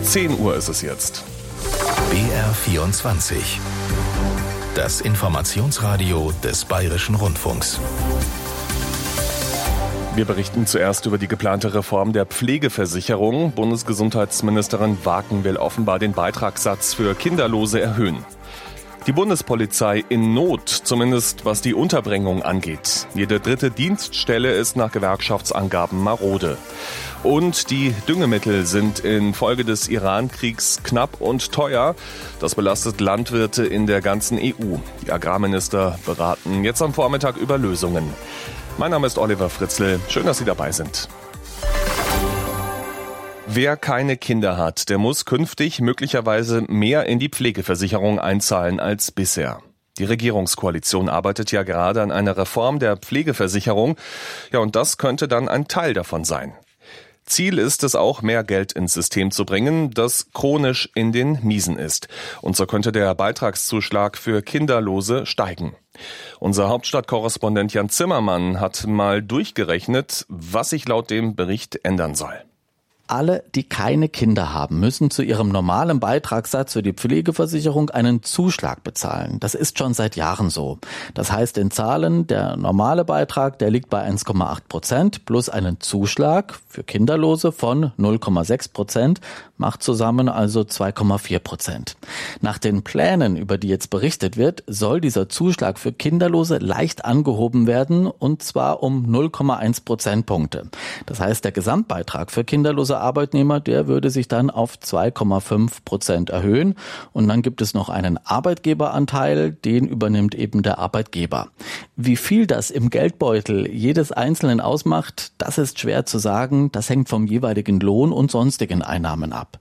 10 Uhr ist es jetzt. BR24. Das Informationsradio des Bayerischen Rundfunks. Wir berichten zuerst über die geplante Reform der Pflegeversicherung. Bundesgesundheitsministerin Waken will offenbar den Beitragssatz für Kinderlose erhöhen. Die Bundespolizei in Not, zumindest was die Unterbringung angeht. Jede dritte Dienststelle ist nach Gewerkschaftsangaben marode. Und die Düngemittel sind infolge des Iran-Kriegs knapp und teuer. Das belastet Landwirte in der ganzen EU. Die Agrarminister beraten jetzt am Vormittag über Lösungen. Mein Name ist Oliver Fritzl. Schön, dass Sie dabei sind. Wer keine Kinder hat, der muss künftig möglicherweise mehr in die Pflegeversicherung einzahlen als bisher. Die Regierungskoalition arbeitet ja gerade an einer Reform der Pflegeversicherung. Ja, und das könnte dann ein Teil davon sein. Ziel ist es auch, mehr Geld ins System zu bringen, das chronisch in den Miesen ist. Und so könnte der Beitragszuschlag für Kinderlose steigen. Unser Hauptstadtkorrespondent Jan Zimmermann hat mal durchgerechnet, was sich laut dem Bericht ändern soll. Alle, die keine Kinder haben, müssen zu ihrem normalen Beitragssatz für die Pflegeversicherung einen Zuschlag bezahlen. Das ist schon seit Jahren so. Das heißt in Zahlen, der normale Beitrag, der liegt bei 1,8% plus einen Zuschlag für Kinderlose von 0,6%, macht zusammen also 2,4%. Nach den Plänen, über die jetzt berichtet wird, soll dieser Zuschlag für Kinderlose leicht angehoben werden, und zwar um 0,1 Prozentpunkte. Das heißt, der Gesamtbeitrag für kinderlose Arbeitnehmer, der würde sich dann auf 2,5% erhöhen. Und dann gibt es noch einen Arbeitgeberanteil, den übernimmt eben der Arbeitgeber. Wie viel das im Geldbeutel jedes Einzelnen ausmacht, das ist schwer zu sagen. Das hängt vom jeweiligen Lohn und sonstigen Einnahmen ab.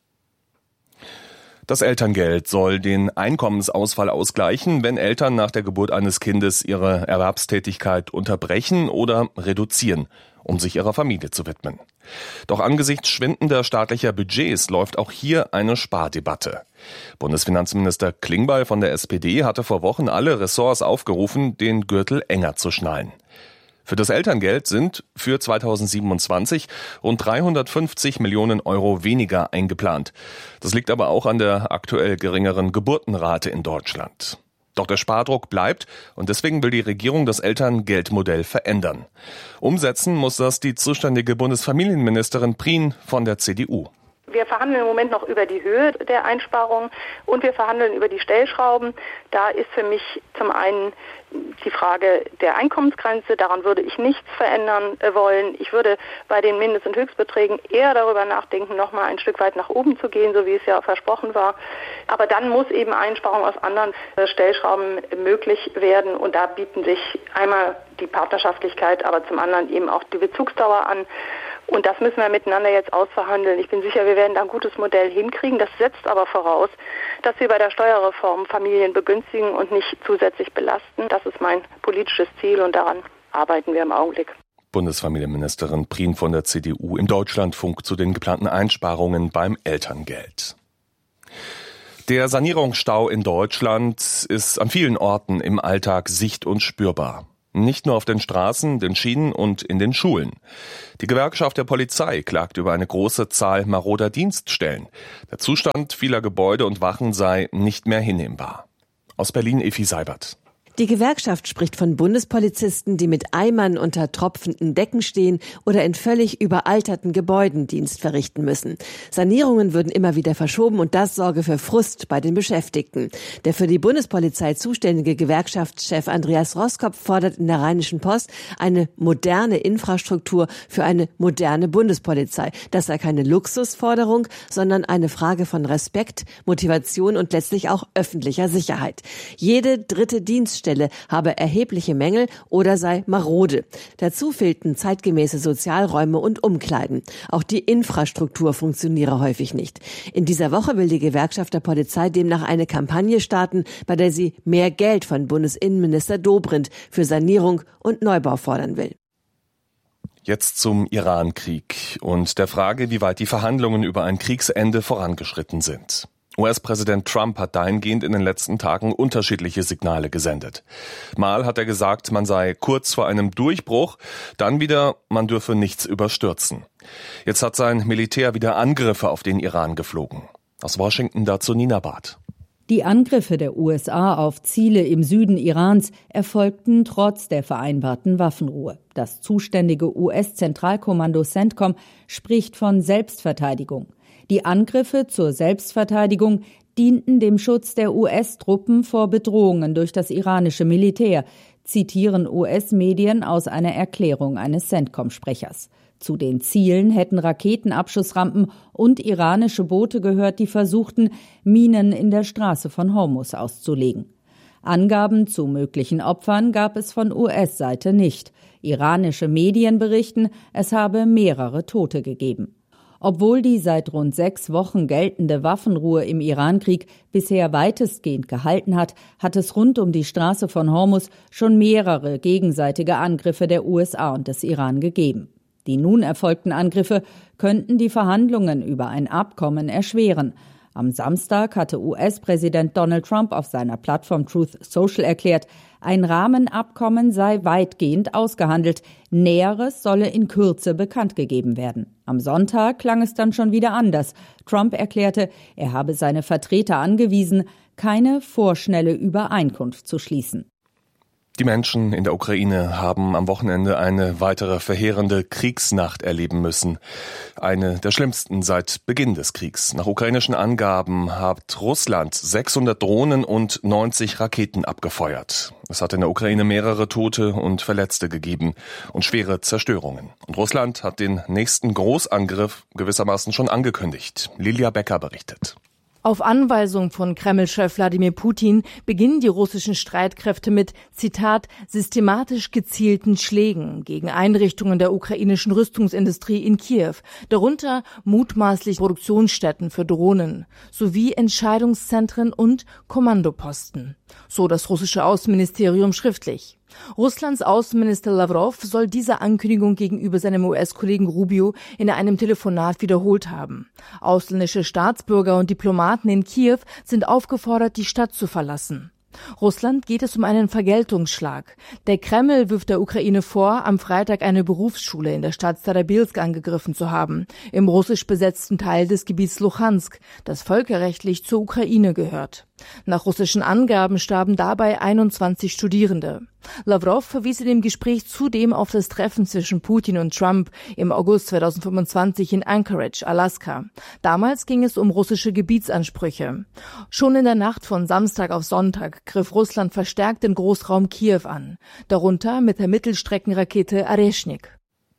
Das Elterngeld soll den Einkommensausfall ausgleichen, wenn Eltern nach der Geburt eines Kindes ihre Erwerbstätigkeit unterbrechen oder reduzieren, um sich ihrer Familie zu widmen. Doch angesichts schwindender staatlicher Budgets läuft auch hier eine Spardebatte. Bundesfinanzminister Klingbeil von der SPD hatte vor Wochen alle Ressorts aufgerufen, den Gürtel enger zu schnallen. Für das Elterngeld sind für 2027 rund 350 Millionen Euro weniger eingeplant. Das liegt aber auch an der aktuell geringeren Geburtenrate in Deutschland. Doch der Spardruck bleibt, und deswegen will die Regierung das Elterngeldmodell verändern. Umsetzen muss das die zuständige Bundesfamilienministerin Prien von der CDU. Wir verhandeln im Moment noch über die Höhe der Einsparungen und wir verhandeln über die Stellschrauben. Da ist für mich zum einen die Frage der Einkommensgrenze. Daran würde ich nichts verändern wollen. Ich würde bei den Mindest- und Höchstbeträgen eher darüber nachdenken, nochmal ein Stück weit nach oben zu gehen, so wie es ja auch versprochen war. Aber dann muss eben Einsparung aus anderen Stellschrauben möglich werden. Und da bieten sich einmal die Partnerschaftlichkeit, aber zum anderen eben auch die Bezugsdauer an. Und das müssen wir miteinander jetzt ausverhandeln. Ich bin sicher, wir werden da ein gutes Modell hinkriegen. Das setzt aber voraus, dass wir bei der Steuerreform Familien begünstigen und nicht zusätzlich belasten. Das ist mein politisches Ziel und daran arbeiten wir im Augenblick. Bundesfamilienministerin Prien von der CDU im Deutschlandfunk zu den geplanten Einsparungen beim Elterngeld. Der Sanierungsstau in Deutschland ist an vielen Orten im Alltag sicht- und spürbar. Nicht nur auf den Straßen, den Schienen und in den Schulen. Die Gewerkschaft der Polizei klagt über eine große Zahl maroder Dienststellen. Der Zustand vieler Gebäude und Wachen sei nicht mehr hinnehmbar. Aus Berlin Effi Seibert. Die Gewerkschaft spricht von Bundespolizisten, die mit Eimern unter tropfenden Decken stehen oder in völlig überalterten Gebäuden Dienst verrichten müssen. Sanierungen würden immer wieder verschoben und das sorge für Frust bei den Beschäftigten. Der für die Bundespolizei zuständige Gewerkschaftschef Andreas Roskopf fordert in der Rheinischen Post eine moderne Infrastruktur für eine moderne Bundespolizei. Das sei keine Luxusforderung, sondern eine Frage von Respekt, Motivation und letztlich auch öffentlicher Sicherheit. Jede dritte Dienststelle habe erhebliche Mängel oder sei marode. Dazu fehlten zeitgemäße Sozialräume und Umkleiden. Auch die Infrastruktur funktioniere häufig nicht. In dieser Woche will die Gewerkschaft der Polizei demnach eine Kampagne starten, bei der sie mehr Geld von Bundesinnenminister Dobrindt für Sanierung und Neubau fordern will. Jetzt zum Iran-Krieg und der Frage, wie weit die Verhandlungen über ein Kriegsende vorangeschritten sind. US-Präsident Trump hat dahingehend in den letzten Tagen unterschiedliche Signale gesendet. Mal hat er gesagt, man sei kurz vor einem Durchbruch, dann wieder, man dürfe nichts überstürzen. Jetzt hat sein Militär wieder Angriffe auf den Iran geflogen. Aus Washington dazu Nina Barth. Die Angriffe der USA auf Ziele im Süden Irans erfolgten trotz der vereinbarten Waffenruhe. Das zuständige US-Zentralkommando CENTCOM spricht von Selbstverteidigung. Die Angriffe zur Selbstverteidigung dienten dem Schutz der US-Truppen vor Bedrohungen durch das iranische Militär, zitieren US-Medien aus einer Erklärung eines CENTCOM-Sprechers. Zu den Zielen hätten Raketenabschussrampen und iranische Boote gehört, die versuchten, Minen in der Straße von Hormuz auszulegen. Angaben zu möglichen Opfern gab es von US-Seite nicht. Iranische Medien berichten, es habe mehrere Tote gegeben. Obwohl die seit rund 6 Wochen geltende Waffenruhe im Irankrieg bisher weitestgehend gehalten hat, hat es rund um die Straße von Hormuz schon mehrere gegenseitige Angriffe der USA und des Iran gegeben. Die nun erfolgten Angriffe könnten die Verhandlungen über ein Abkommen erschweren. Am Samstag hatte US-Präsident Donald Trump auf seiner Plattform Truth Social erklärt, ein Rahmenabkommen sei weitgehend ausgehandelt. Näheres solle in Kürze bekannt gegeben werden. Am Sonntag klang es dann schon wieder anders. Trump erklärte, er habe seine Vertreter angewiesen, keine vorschnelle Übereinkunft zu schließen. Die Menschen in der Ukraine haben am Wochenende eine weitere verheerende Kriegsnacht erleben müssen. Eine der schlimmsten seit Beginn des Kriegs. Nach ukrainischen Angaben hat Russland 600 Drohnen und 90 Raketen abgefeuert. Es hat in der Ukraine mehrere Tote und Verletzte gegeben und schwere Zerstörungen. Und Russland hat den nächsten Großangriff gewissermaßen schon angekündigt. Lilia Becker berichtet. Auf Anweisung von Kreml-Chef Wladimir Putin beginnen die russischen Streitkräfte mit, Zitat, systematisch gezielten Schlägen gegen Einrichtungen der ukrainischen Rüstungsindustrie in Kiew, darunter mutmaßlich Produktionsstätten für Drohnen, sowie Entscheidungszentren und Kommandoposten. So das russische Außenministerium schriftlich. Russlands Außenminister Lavrov soll diese Ankündigung gegenüber seinem US-Kollegen Rubio in einem Telefonat wiederholt haben. Ausländische Staatsbürger und Diplomaten in Kiew sind aufgefordert, die Stadt zu verlassen. Russland geht es um einen Vergeltungsschlag. Der Kreml wirft der Ukraine vor, am Freitag eine Berufsschule in der Stadt Starobilsk angegriffen zu haben, im russisch besetzten Teil des Gebiets Luhansk, das völkerrechtlich zur Ukraine gehört. Nach russischen Angaben starben dabei 21 Studierende. Lavrov verwies in dem Gespräch zudem auf das Treffen zwischen Putin und Trump im August 2025 in Anchorage, Alaska. Damals ging es um russische Gebietsansprüche. Schon in der Nacht von Samstag auf Sonntag griff Russland verstärkt den Großraum Kiew an, darunter mit der Mittelstreckenrakete Oreshnik.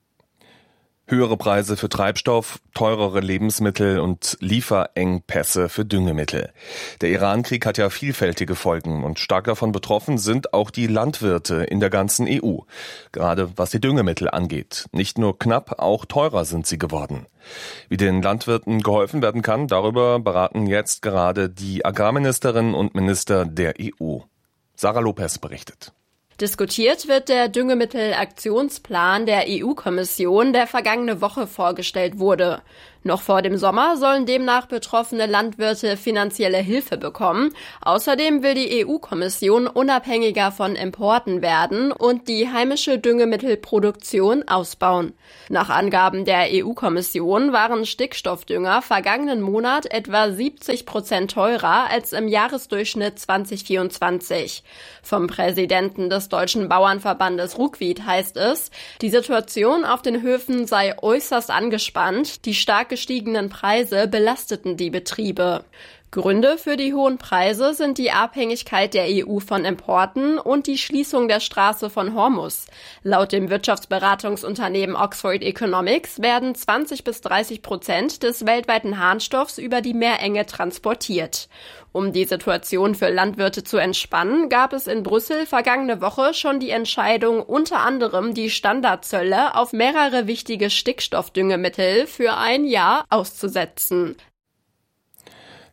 Höhere Preise für Treibstoff, teurere Lebensmittel und Lieferengpässe für Düngemittel. Der Iran-Krieg hat ja vielfältige Folgen und stark davon betroffen sind auch die Landwirte in der ganzen EU. Gerade was die Düngemittel angeht. Nicht nur knapp, auch teurer sind sie geworden. Wie den Landwirten geholfen werden kann, darüber beraten jetzt gerade die Agrarministerinnen und Minister der EU. Sarah Lopez berichtet. Diskutiert wird der Düngemittelaktionsplan der EU-Kommission, der vergangene Woche vorgestellt wurde. Noch vor dem Sommer sollen demnach betroffene Landwirte finanzielle Hilfe bekommen. Außerdem will die EU-Kommission unabhängiger von Importen werden und die heimische Düngemittelproduktion ausbauen. Nach Angaben der EU-Kommission waren Stickstoffdünger vergangenen Monat etwa 70% teurer als im Jahresdurchschnitt 2024. Vom Präsidenten des Deutschen Bauernverbandes Ruckwied heißt es, die Situation auf den Höfen sei äußerst angespannt, die stark gestiegenen Preise belasteten die Betriebe. Gründe für die hohen Preise sind die Abhängigkeit der EU von Importen und die Schließung der Straße von Hormuz. Laut dem Wirtschaftsberatungsunternehmen Oxford Economics werden 20-30% des weltweiten Harnstoffs über die Meerenge transportiert. Um die Situation für Landwirte zu entspannen, gab es in Brüssel vergangene Woche schon die Entscheidung, unter anderem die Standardzölle auf mehrere wichtige Stickstoffdüngemittel für ein Jahr auszusetzen.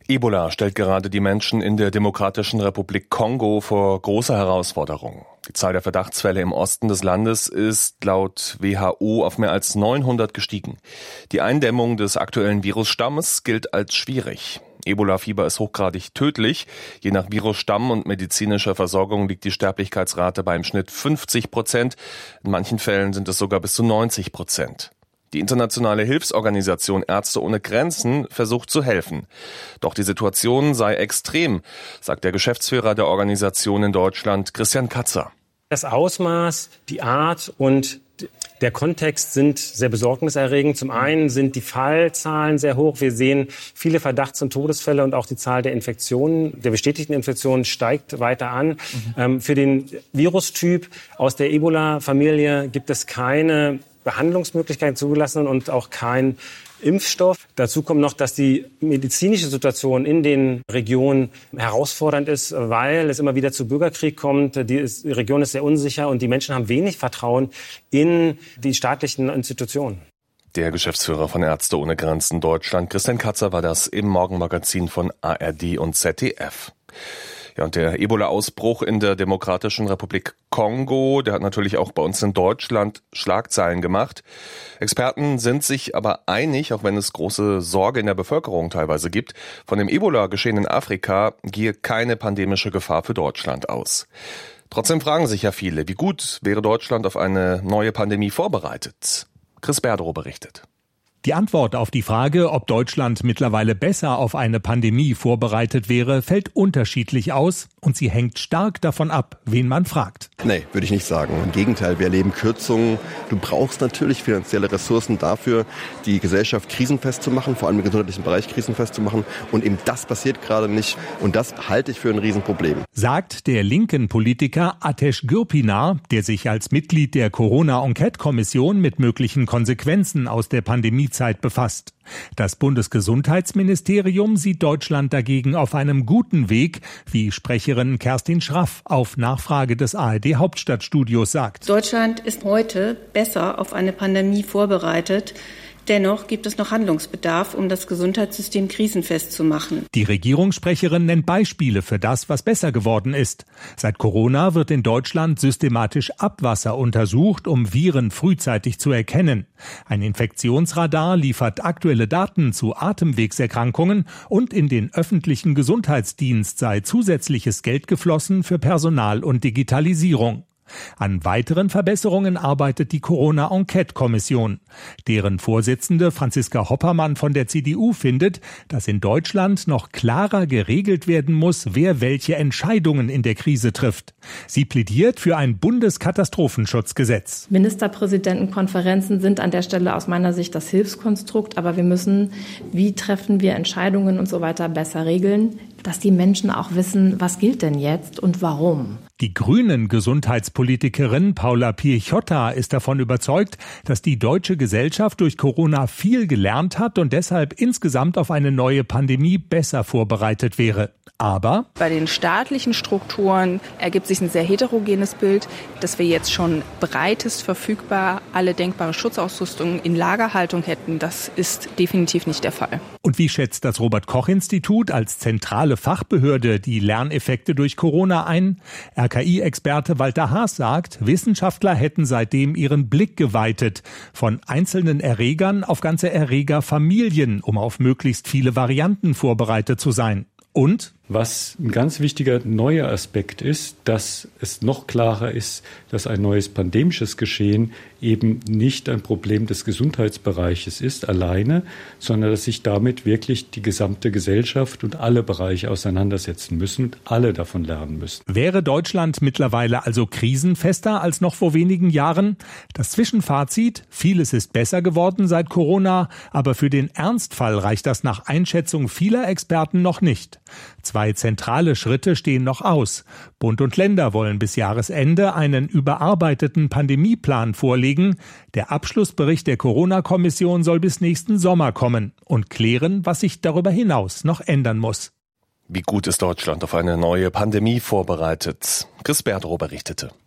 Ebola stellt gerade die Menschen in der Demokratischen Republik Kongo vor große Herausforderungen. Die Zahl der Verdachtsfälle im Osten des Landes ist laut WHO auf mehr als 900 gestiegen. Die Eindämmung des aktuellen Virusstammes gilt als schwierig. Ebola-Fieber ist hochgradig tödlich. Je nach Virusstamm und medizinischer Versorgung liegt die Sterblichkeitsrate beim Schnitt 50%. In manchen Fällen sind es sogar bis zu 90%. Die internationale Hilfsorganisation Ärzte ohne Grenzen versucht zu helfen. Doch die Situation sei extrem, sagt der Geschäftsführer der Organisation in Deutschland, Christian Katzer. Das Ausmaß, die Art und der Kontext sind sehr besorgniserregend. Zum einen sind die Fallzahlen sehr hoch. Wir sehen viele Verdachts- und Todesfälle und auch die Zahl der Infektionen, der bestätigten Infektionen steigt weiter an. Für den Virustyp aus der Ebola-Familie gibt es keine Behandlungsmöglichkeiten zugelassen und auch kein Impfstoff. Dazu kommt noch, dass die medizinische Situation in den Regionen herausfordernd ist, weil es immer wieder zu Bürgerkrieg kommt. Die Region ist sehr unsicher und die Menschen haben wenig Vertrauen in die staatlichen Institutionen. Der Geschäftsführer von Ärzte ohne Grenzen Deutschland, Christian Katzer, war das im Morgenmagazin von ARD und ZDF. Ja, und der Ebola-Ausbruch in der Demokratischen Republik Kongo, der hat natürlich auch bei uns in Deutschland Schlagzeilen gemacht. Experten sind sich aber einig, auch wenn es große Sorge in der Bevölkerung teilweise gibt, von dem Ebola-Geschehen in Afrika gehe keine pandemische Gefahr für Deutschland aus. Trotzdem fragen sich ja viele, wie gut wäre Deutschland auf eine neue Pandemie vorbereitet? Chris Berdrow berichtet. Die Antwort auf die Frage, ob Deutschland mittlerweile besser auf eine Pandemie vorbereitet wäre, fällt unterschiedlich aus und sie hängt stark davon ab, wen man fragt. Nee, würde ich nicht sagen. Im Gegenteil, wir erleben Kürzungen. Du brauchst natürlich finanzielle Ressourcen dafür, die Gesellschaft krisenfest zu machen, vor allem im gesundheitlichen Bereich krisenfest zu machen. Und eben das passiert gerade nicht. Und das halte ich für ein Riesenproblem. Sagt der linken Politiker Ateş Gürpınar, der sich als Mitglied der Corona-Enquete-Kommission mit möglichen Konsequenzen aus der Pandemiezeit befasst. Das Bundesgesundheitsministerium sieht Deutschland dagegen auf einem guten Weg, wie Sprecherin Kerstin Schraff auf Nachfrage des ARD-Hauptstadtstudios sagt. Deutschland ist heute besser auf eine Pandemie vorbereitet. Dennoch gibt es noch Handlungsbedarf, um das Gesundheitssystem krisenfest zu machen. Die Regierungssprecherin nennt Beispiele für das, was besser geworden ist. Seit Corona wird in Deutschland systematisch Abwasser untersucht, um Viren frühzeitig zu erkennen. Ein Infektionsradar liefert aktuelle Daten zu Atemwegserkrankungen und in den öffentlichen Gesundheitsdienst sei zusätzliches Geld geflossen für Personal und Digitalisierung. An weiteren Verbesserungen arbeitet die Corona-Enquete-Kommission. Deren Vorsitzende Franziska Hoppermann von der CDU findet, dass in Deutschland noch klarer geregelt werden muss, wer welche Entscheidungen in der Krise trifft. Sie plädiert für ein Bundeskatastrofenschutzgesetz. Ministerpräsidentenkonferenzen sind an der Stelle aus meiner Sicht das Hilfskonstrukt, aber wir müssen, wie treffen wir Entscheidungen und so weiter, besser regeln, dass die Menschen auch wissen, was gilt denn jetzt und warum. Die grünen Gesundheitspolitikerin Paula Piechota ist davon überzeugt, dass die deutsche Gesellschaft durch Corona viel gelernt hat und deshalb insgesamt auf eine neue Pandemie besser vorbereitet wäre. Aber bei den staatlichen Strukturen ergibt sich ein sehr heterogenes Bild, dass wir jetzt schon breitest verfügbar alle denkbare Schutzausrüstung in Lagerhaltung hätten. Das ist definitiv nicht der Fall. Und wie schätzt das Robert-Koch-Institut als zentrale Fachbehörde die Lerneffekte durch Corona ein? RKI-Experte Walter Haas sagt, Wissenschaftler hätten seitdem ihren Blick geweitet. Von einzelnen Erregern auf ganze Erregerfamilien, um auf möglichst viele Varianten vorbereitet zu sein. Und was ein ganz wichtiger neuer Aspekt ist, dass es noch klarer ist, dass ein neues pandemisches Geschehen eben nicht ein Problem des Gesundheitsbereiches ist alleine, sondern dass sich damit wirklich die gesamte Gesellschaft und alle Bereiche auseinandersetzen müssen und alle davon lernen müssen. Wäre Deutschland mittlerweile also krisenfester als noch vor wenigen Jahren? Das Zwischenfazit: Vieles ist besser geworden seit Corona, aber für den Ernstfall reicht das nach Einschätzung vieler Experten noch nicht. 2 zentrale Schritte stehen noch aus. Bund und Länder wollen bis Jahresende einen überarbeiteten Pandemieplan vorlegen. Der Abschlussbericht der Corona-Kommission soll bis nächsten Sommer kommen und klären, was sich darüber hinaus noch ändern muss. Wie gut ist Deutschland auf eine neue Pandemie vorbereitet? Chris Berdrow berichtete.